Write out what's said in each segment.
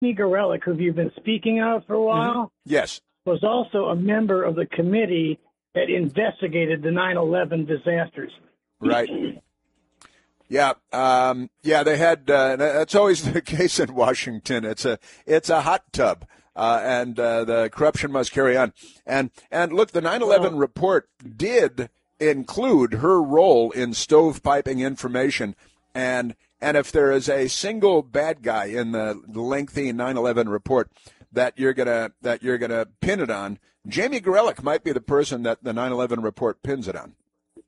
Gorelick, who you've been speaking of for a while, Yes. was also a member of the committee that investigated the 9/11 disasters. Right. Yeah. They had. That's always the case in Washington. It's a hot tub, and the corruption must carry on. And look, the 9/11 report did include her role in stovepiping information, and if there is a single bad guy in the lengthy 9/11 report that you're gonna pin it on, Jamie Gorelick might be the person that the 9/11 report pins it on.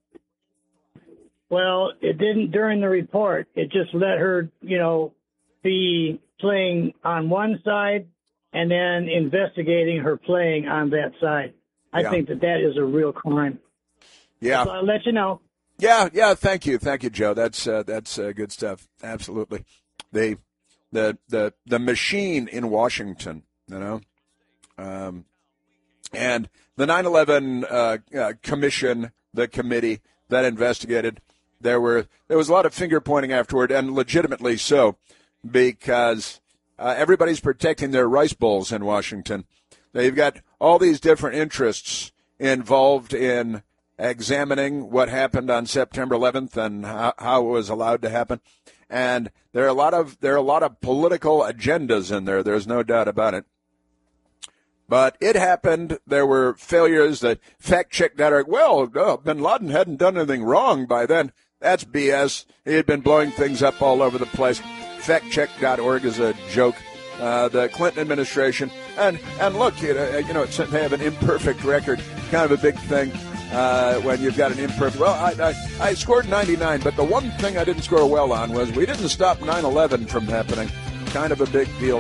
Well, it didn't during the report. It just let her, be playing on one side and then investigating her playing on that side. I think that is a real crime. Yeah. So I'll let you know. Yeah. Thank you, Joe. That's good stuff. Absolutely. The machine in Washington, and the 9/11 commission, the committee that investigated. There was a lot of finger pointing afterward, and legitimately so, because everybody's protecting their rice bowls in Washington. Now, you've got all these different interests involved in examining what happened on September 11th and how it was allowed to happen, and there are a lot of political agendas in there. There's no doubt about it. But it happened. There were failures. That factcheck.org. Well, bin Laden hadn't done anything wrong by then. That's BS. He had been blowing things up all over the place. Factcheck.org is a joke. The Clinton administration, and look, they have an imperfect record. Kind of a big thing when you've got an imperfect. Well, I scored 99, but the one thing I didn't score well on was we didn't stop 9/11 from happening. Kind of a big deal.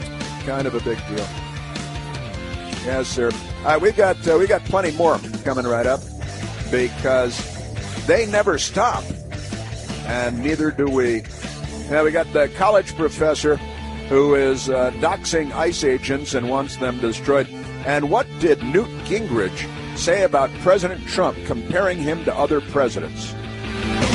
Yes, sir. We got plenty more coming right up because they never stop, and neither do we. Now we got the college professor who is doxing ICE agents and wants them destroyed. And what did Newt Gingrich say about President Trump, comparing him to other presidents?